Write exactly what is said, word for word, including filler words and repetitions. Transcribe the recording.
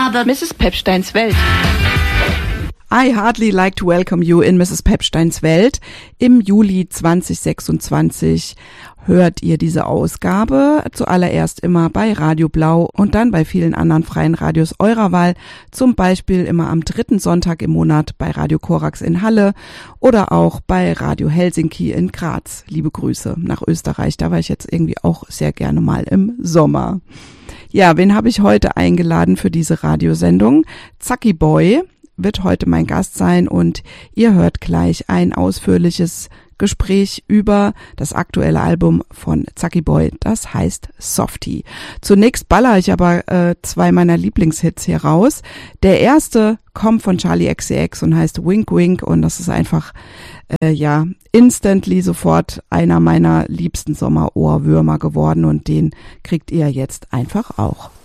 Aber Misses Pepsteins Welt. I hardly like to welcome you in Misses Pepsteins Welt. Im Juli zwanzig sechsundzwanzig hört ihr diese Ausgabe zuallererst immer bei Radio Blau und dann bei vielen anderen freien Radios eurer Wahl, zum Beispiel immer am dritten Sonntag im Monat bei Radio Korax in Halle oder auch bei Radio Helsinki in Graz. Liebe Grüße nach Österreich, da war ich jetzt irgendwie auch sehr gerne mal im Sommer. Ja, wen habe ich heute eingeladen für diese Radiosendung? Zacki Boy wird heute mein Gast sein und ihr hört gleich ein ausführliches Gespräch über das aktuelle Album von Zacki Boy, das heißt Softie. Zunächst baller ich aber äh, zwei meiner Lieblingshits hier raus. Der erste kommt von Charli X C X und heißt Wink Wink und das ist einfach, äh, ja, instantly sofort einer meiner liebsten Sommerohrwürmer geworden und den kriegt ihr jetzt einfach auch.